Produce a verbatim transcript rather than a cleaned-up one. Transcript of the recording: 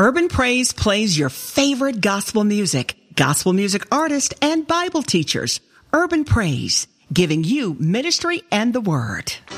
Urban Praise plays your favorite gospel music, gospel music artists, and Bible teachers. Urban Praise, giving you ministry and the word.